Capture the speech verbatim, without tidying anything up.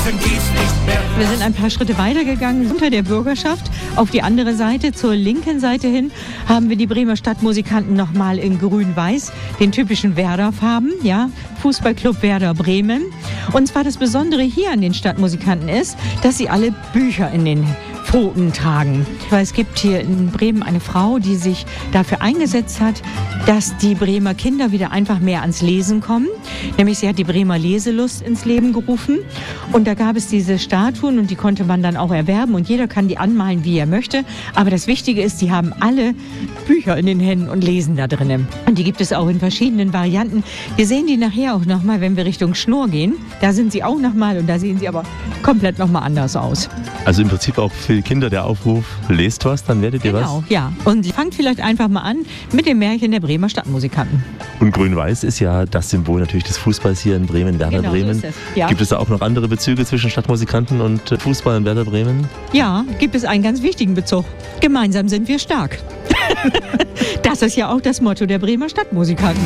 laufen geht's nicht mehr. Wir sind ein paar Schritte weitergegangen unter der Bürgerschaft. Auf die andere Seite, zur linken Seite hin, haben wir die Bremer Stadtmusikanten nochmal in grün-weiß, den typischen Werder-Farben, ja, Fußballclub Werder Bremen. Und zwar das Besondere hier an den Stadtmusikanten ist, dass sie alle Bücher in den Pfoten tragen. Weil es gibt hier in Bremen eine Frau, die sich dafür eingesetzt hat, dass die Bremer Kinder wieder einfach mehr ans Lesen kommen. Nämlich sie hat die Bremer Leselust ins Leben gerufen. Und da gab es diese Statuen und die konnte man dann auch erwerben. Und jeder kann die anmalen, wie er möchte. Aber das Wichtige ist, die haben alle Bücher in den Händen und lesen da drinnen. Und die gibt es auch in verschiedenen Varianten. Wir sehen die nachher auch nochmal, wenn wir Richtung Schnurr gehen. Da sind sie auch nochmal und da sehen sie aber komplett nochmal anders aus. Also im Prinzip auch für die Kinder der Aufruf, lest was, dann werdet ihr genau, was. Genau, ja. Und fangt vielleicht einfach mal an mit dem Märchen der Bremer Stadtmusikanten. Und grün-weiß ist ja das Symbol natürlich des Fußballs hier in Bremen, Werder Genau, Bremen. so ist es. Ja. Gibt es da auch noch andere Bezüge zwischen Stadtmusikanten und Fußball in Werder Bremen? Ja, gibt es einen ganz wichtigen Bezug. Gemeinsam sind wir stark. Das ist ja auch das Motto der Bremer Stadtmusikanten.